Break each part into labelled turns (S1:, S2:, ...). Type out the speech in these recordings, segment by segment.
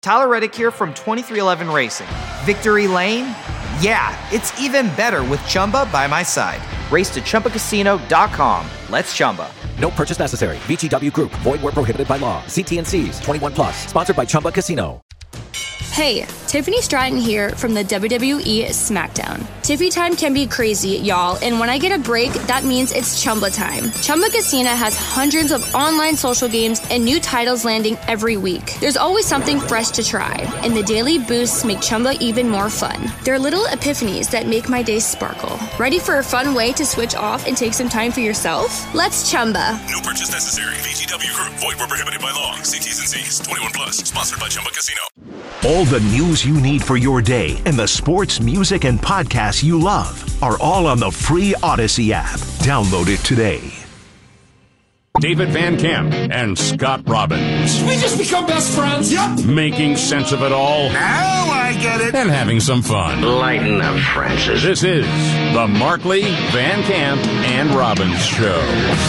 S1: Tyler Reddick here from 2311 Racing. Victory Lane? Yeah, it's even better with Chumba by my side. Race to ChumbaCasino.com. Let's Chumba.
S2: No purchase necessary. VGW Group. Void where prohibited by law. See T&Cs. 21 plus. Sponsored by Chumba Casino.
S3: Hey, Tiffany Stratton here from the WWE SmackDown. Tiffy time can be crazy, y'all, and when I get a break, that means it's Chumba time. Chumba Casino has hundreds of online social games and new titles landing every week. There's always something fresh to try, and the daily boosts make Chumba even more fun. They're little epiphanies that make my day sparkle. Ready for a fun way to switch off and take some time for yourself? Let's Chumba.
S4: No purchase necessary. VGW Group. Void where prohibited by law. See T's and C's. 21 plus. Sponsored by Chumba Casino.
S5: All the news you need for your day and the sports, music, and podcasts you love are all on the free Odyssey app. Download it today.
S4: David Van Camp and Scott Robbins.
S6: We just become best friends. Yep.
S4: Making sense of it all.
S6: Now I get it.
S4: And having some fun.
S7: Lighten up, Francis.
S4: This is the Markley, Van Camp, and Robbins Show.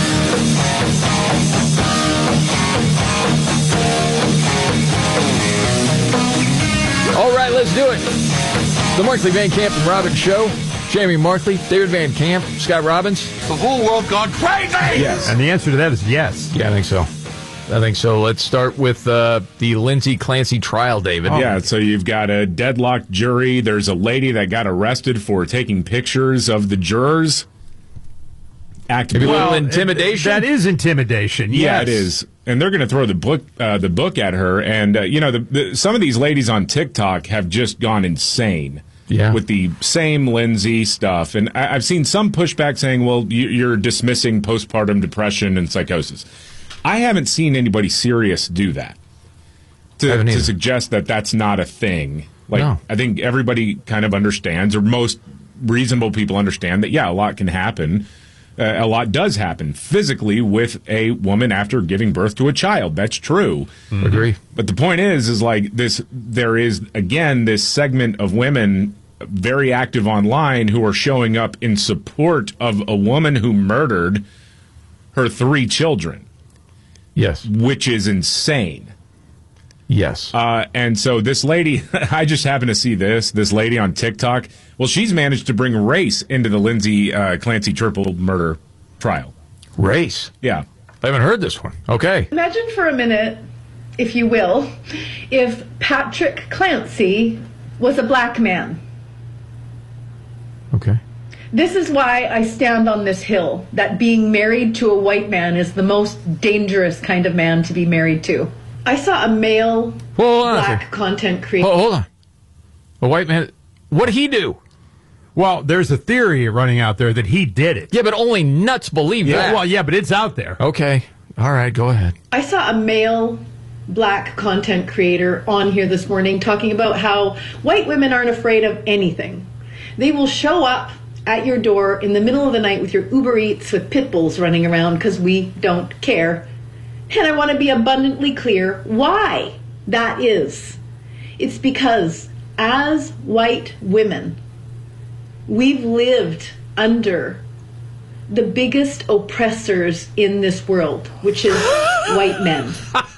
S8: All right, let's do it. The Markley, Van Camp, and Robbins Show. Jamie Markley, David Van Camp, Scott Robbins.
S6: The whole world gone crazy.
S8: Yes.
S9: And the answer to that is yes.
S8: Yeah, I think so. Let's start with the Lindsay Clancy trial, David.
S10: Yeah, so you've got a deadlocked jury. There's a lady that got arrested for taking pictures of the jurors.
S8: Maybe a little intimidation.
S9: That is intimidation. Yes.
S10: Yeah, it is. And they're going to throw the book at her. And some of these ladies on TikTok have just gone insane.
S8: Yeah.
S10: With the same Lindsay stuff. And I've seen some pushback saying, well, you're dismissing postpartum depression and psychosis. I haven't seen anybody serious do that. To suggest that that's not a thing.
S8: No.
S10: I think everybody kind of understands, or most reasonable people understand that, yeah, a lot can happen. A lot does happen physically with a woman after giving birth to a child. That's true.
S8: Mm-hmm. Agree.
S10: But the point is like this, there is, again, this segment of women very active online who are showing up in support of a woman who murdered her 3 children.
S8: Yes.
S10: Which is insane.
S8: Yes.
S10: And so this lady, I just happened to see this lady on TikTok. Well, she's managed to bring race into the Lindsay Clancy triple murder trial.
S8: Race?
S10: Yeah.
S8: I haven't heard this one. Okay.
S11: Imagine for a minute, if you will, if Patrick Clancy was a black man.
S8: Okay.
S11: This is why I stand on this hill, that being married to a white man is the most dangerous kind of man to be married to. I saw a male black content creator.
S8: Hold on. A white man. What'd he do?
S9: Well, there's a theory running out there that he did it.
S8: Yeah, but only nuts believe that.
S9: Well, yeah, but it's out there.
S8: Okay. All right, go ahead.
S11: I saw a male black content creator on here this morning talking about how white women aren't afraid of anything. They will show up at your door in the middle of the night with your Uber Eats with pit bulls running around because we don't care. And I want to be abundantly clear why that is. It's because as white women, we've lived under the biggest oppressors in this world, which is white men.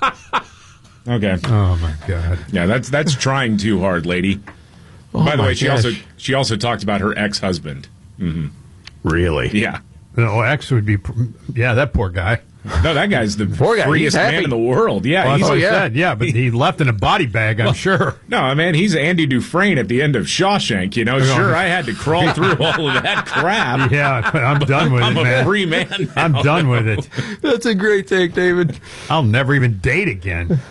S10: Okay.
S9: Oh my God.
S10: Yeah, that's trying too hard, lady. By the way, she also talked about her ex-husband. Mm-hmm.
S8: Really?
S10: Yeah.
S9: No, ex would be. Yeah, that poor guy.
S10: No, that guy's the
S8: poor guy.
S10: freest man in the world. Yeah,
S9: well, that's what he said. Yeah, but he left in a body bag, I'm sure.
S10: No, man, he's Andy Dufresne at the end of Shawshank. You know, sure, I had to crawl through all of that crap.
S9: Yeah, but I'm done with it, man.
S10: I'm a free man now.
S9: I'm done with it.
S8: That's a great take, David.
S9: I'll never even date again.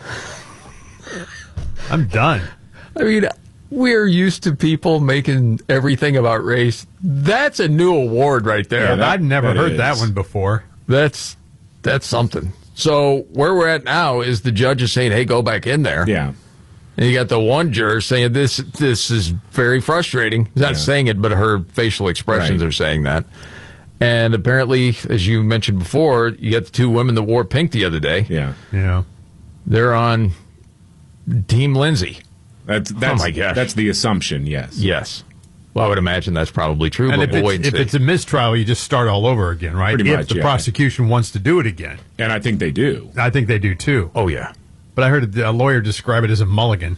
S9: I'm done.
S8: I mean, we're used to people making everything about race. That's a new award right there.
S9: Yeah, I've never heard that one before.
S8: That's something. So where we're at now is the judge is saying, hey, go back in there.
S10: Yeah.
S8: And you got the one juror saying this is very frustrating. He's not saying it, but her facial expressions are saying that. And apparently, as you mentioned before, you got the 2 women that wore pink the other day.
S10: Yeah.
S9: Yeah.
S8: They're on Team Lindsay.
S10: That's
S8: oh my gosh.
S10: That's the assumption, yes.
S8: Yes. Well, I would imagine that's probably true,
S9: and
S8: but we'll wait and
S9: if
S8: see.
S9: it's a mistrial, you just start all over again, right?
S10: Pretty
S9: if
S10: much,
S9: the prosecution wants to do it again.
S10: And I think they do.
S9: I think they do, too.
S8: Oh, yeah.
S9: But I heard a lawyer describe it as a mulligan.